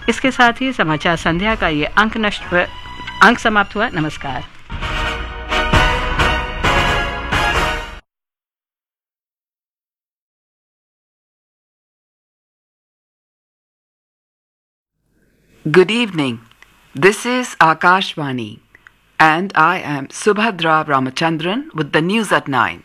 इसके साथ ही समाचार संध्या का ये अंक समाप्त हुआ। नमस्कार। Good evening. This is Akashvani, and I am Subhadra Ramachandran with the news at 9.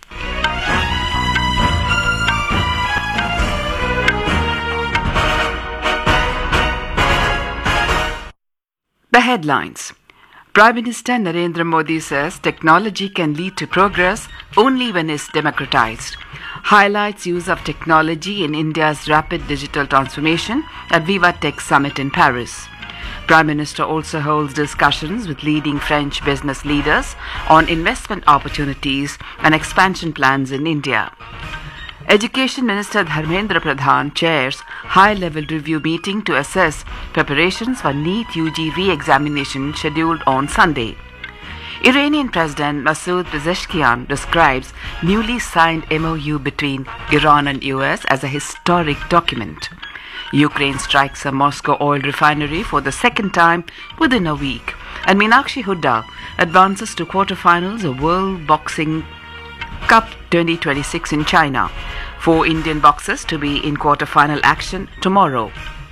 The headlines. Prime Minister Narendra Modi says technology can lead to progress only when it's democratized. Highlights use of technology in India's rapid digital transformation at Viva Tech Summit in Paris. Prime Minister also holds discussions with leading French business leaders on investment opportunities and expansion plans in India. Education Minister Dharmendra Pradhan chairs high-level review meeting to assess preparations for NEET UG re-examination scheduled on Sunday. Iranian President Masoud Pezeshkian describes newly signed MOU between Iran and US as a historic document. Ukraine strikes a Moscow oil refinery for the second time within a week. And Meenakshi Hooda advances to quarterfinals of World Boxing Cup 2026 in China. 4 Indian boxers to be in quarterfinal action tomorrow.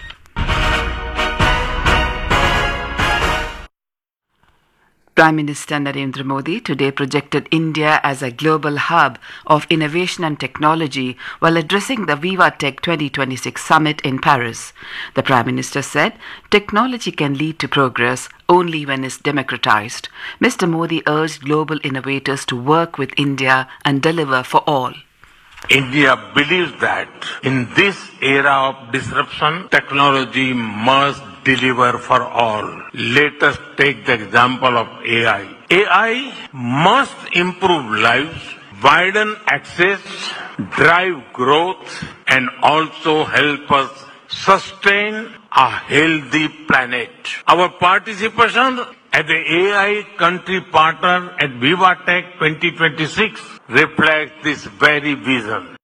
Prime Minister Narendra Modi today projected India as a global hub of innovation and technology while addressing the Viva Tech 2026 summit in Paris. The Prime Minister said technology can lead to progress only when it's democratized. Mr. Modi urged global innovators to work with India and deliver for all. India believes that in this era of disruption, technology must deliver for all. Let us take the example of AI. AI must improve lives, widen access, drive growth, and also help us sustain a healthy planet. Our participation as the AI country partner at Viva Tech 2026 reflects this very vision.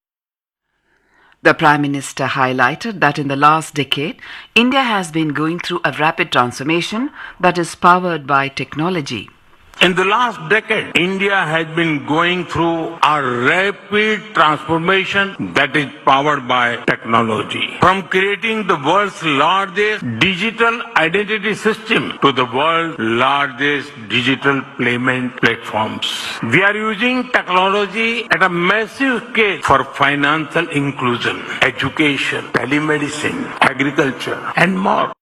The Prime Minister highlighted that in the last decade, India has been going through a rapid transformation that is powered by technology. In the last decade, India has been going through a rapid transformation that is powered by technology. From creating the world's largest digital identity system to the world's largest digital payment platforms. We are using technology at a massive scale for financial inclusion, education, telemedicine, agriculture, and more.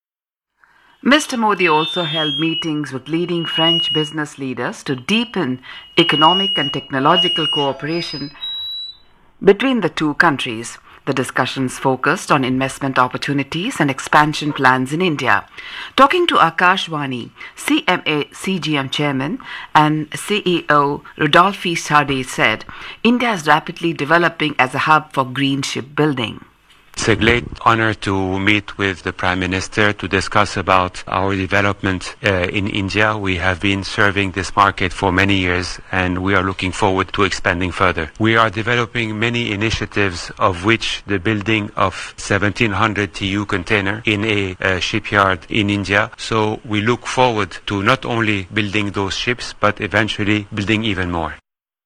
Mr. Modi also held meetings with leading French business leaders to deepen economic and technological cooperation between the two countries. The discussions focused on investment opportunities and expansion plans in India. Talking to Akashvani, CMA CGM Chairman and CEO Rodolphe Sade said, India is rapidly developing as a hub for green shipbuilding. It's a great honor to meet with the Prime Minister to discuss about our development in India. We have been serving this market for many years and we are looking forward to expanding further. We are developing many initiatives, of which the building of 1700 TEU container in a shipyard in India. So we look forward to not only building those ships but eventually building even more.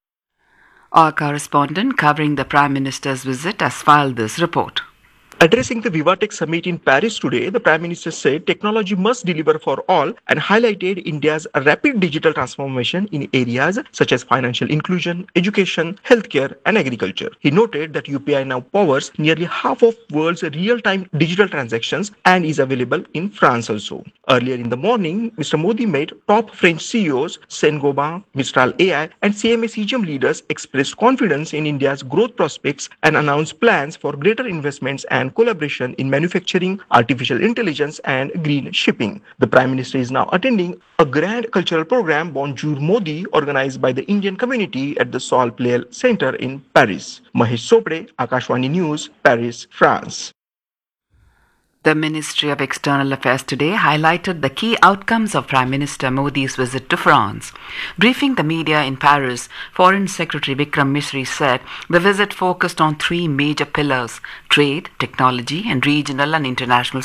Our correspondent covering the Prime Minister's visit has filed this report. Addressing the Viva Tech Summit in Paris today, the Prime Minister said technology must deliver for all and highlighted India's rapid digital transformation in areas such as financial inclusion, education, healthcare and agriculture. He noted that UPI now powers nearly half of world's real-time digital transactions and is available in France also. Earlier in the morning, Mr. Modi met top French CEOs Saint-Gobain, Mistral AI and CMA CGM leaders expressed confidence in India's growth prospects and announced plans for greater investments and collaboration in manufacturing, artificial intelligence and green shipping. The Prime Minister is now attending a grand cultural program Bonjour Modi organized by the Indian community at the Saul Pleyel Center in Paris. Mahesh Sopre, Akashvani News, Paris, France. The Ministry of External Affairs today highlighted the key outcomes of Prime Minister Modi's visit to France. Briefing the media in Paris, Foreign Secretary Vikram Misri said the visit focused on 3 major pillars: trade, technology and regional and international